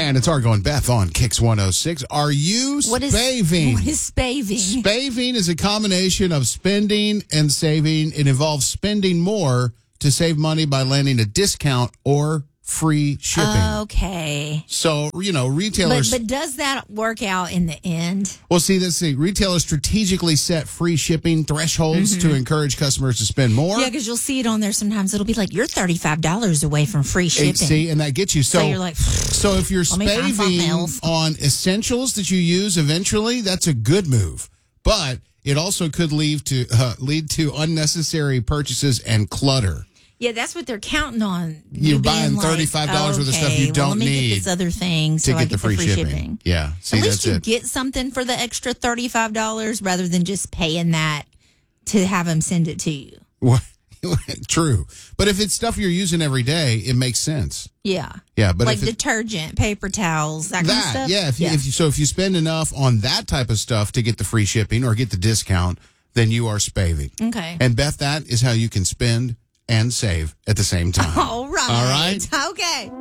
And it's Argo and Beth on Kix 106. Are you spaving? What is spaving? Spaving is a combination of spending and saving. It involves spending more to save money by landing a discount or free shipping. Okay. So, retailers... But does that work out in the end? Well, see, retailers strategically set free shipping thresholds to encourage customers to spend more. Yeah, because you'll see it on there sometimes. It'll be like, you're $35 away from free shipping. See, and that gets you. So you're like, so if you're let me find something spaving else. on essentials that you use eventually, that's a good move. But it also could lead to unnecessary purchases and clutter. Yeah, that's what they're counting on. You're You buying being like, $35 worth of stuff you well, don't let me need get this other thing to so I get the free shipping. Yeah, see, At least that's you it. get something for the extra $35 rather than just paying that to have them send it to you. True. But if it's stuff you're using every day, it makes sense. Yeah. Yeah, but like if detergent, paper towels, that kind of stuff. Yeah, if you spend enough on that type of stuff to get the free shipping or get the discount, then you are spaving. Okay. And Beth, that is how you can spend and save at the same time. All right. All right. Okay.